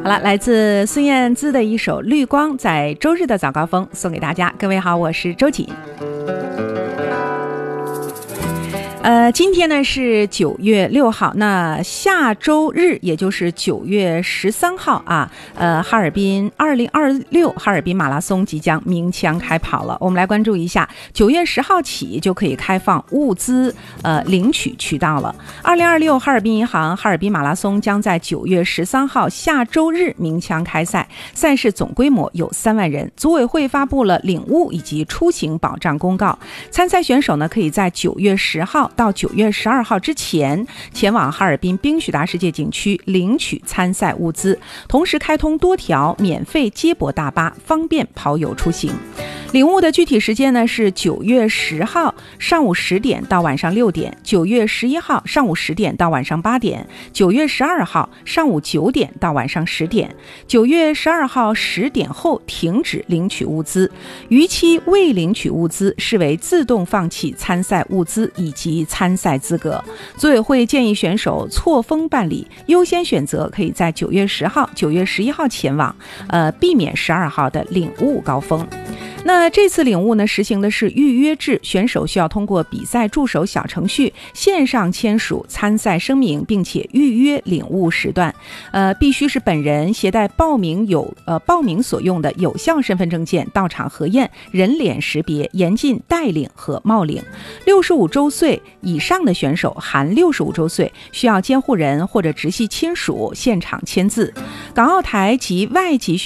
好了，来自孙燕姿的一首《绿光》，在周日的早高峰送给大家。各位好，我是周瑾。今天呢是9月6号，那下周日也就是9月13号啊，哈尔滨2026哈尔滨马拉松即将鸣枪开跑了。我们来关注一下，9月10号起就可以开放物资领取渠道了。2026哈尔滨银行哈尔滨马拉松将在9月13号下周日鸣枪开赛，赛事总规模有3万人。组委会发布了领物以及出行保障公告，参赛选手呢可以在9月10号到9月12号之前前往哈尔滨冰雪大世界景区领取参赛物资，同时开通多条免费接驳大巴，方便跑友出行。领物的具体时间呢是9月10号上午10点到晚上6点，9月11号上午10点到晚上8点，9月12号上午9点到晚上10点，9月12号10点后停止领取物资，逾期未领取物资视为自动放弃参赛物资以及参赛资格。组委会建议选手错峰办理，优先选择可以在9月10号、9月11号前往，避免12号的领物高峰。那这次领物呢实行的是预约制，选手需要通过比赛助手小程序线上签署参赛声明，并且预约领物时段。必须是本人携带报名所用的有效身份证件到场核验，人脸识别，严禁代领和冒领。65周岁以上的选手含65周岁需要监护人或者直系亲属现场签字。港澳台及外籍